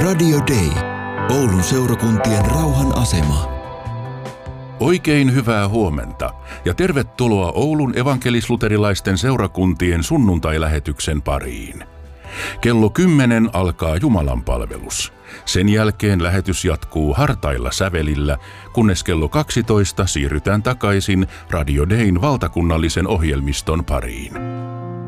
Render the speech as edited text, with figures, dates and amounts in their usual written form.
Radio Day. Oulun seurakuntien rauhan asema. Oikein hyvää huomenta ja tervetuloa Oulun evankelis-luterilaisten seurakuntien sunnuntailähetyksen pariin. Kello 10 alkaa Jumalanpalvelus. Sen jälkeen lähetys jatkuu hartailla sävelillä, kunnes kello 12 siirrytään takaisin Radio Dayn valtakunnallisen ohjelmiston pariin.